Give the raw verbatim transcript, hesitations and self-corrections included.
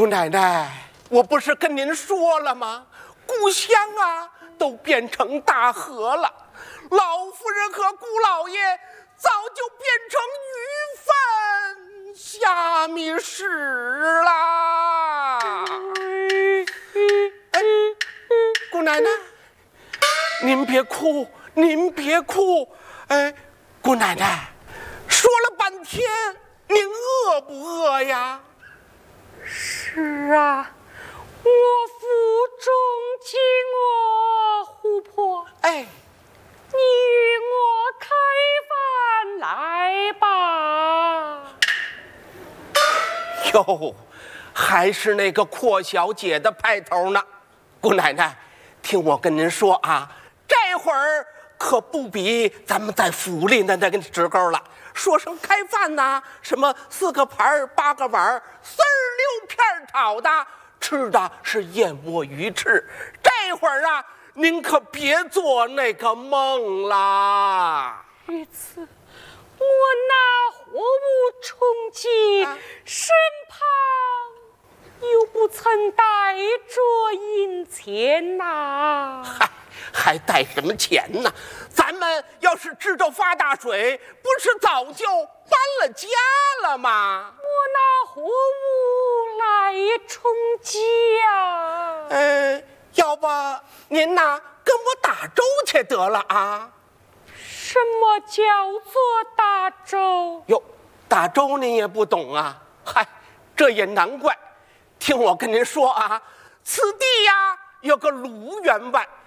姑奶奶，我不是跟您说了吗？故乡啊，都变成大河了，老夫人和姑老爷早就变成鱼粪虾米屎啦！哎，姑奶奶，您别哭，您别哭。哎，姑奶奶，说了半天，您饿不饿呀？ 是啊，我腹中饥饿琥珀， 哎， 你与我开饭来吧。 哟，还是那个阔小姐的派头呢。姑奶奶，听我跟您说啊，这会儿可不比咱们在府里的那个时候了。说声开饭呐，什么四个盘八个碗，丝儿六片炒的，吃的是燕窝鱼翅。这会儿啊，您可别做那个梦啦。 于此，我那货物充饥， 啊身旁又不曾带着银钱呐、 嗨，还带什么钱呢？咱们要是知道发大水，不是早就搬了家了吗？ 我那货物来充饥呀！ 嗯，要不您呐跟我打粥去得了啊？ 什么叫做大粥？ 哟，打粥您也不懂啊？嗨，这也难怪。听我跟您说啊，此地呀有个卢员外，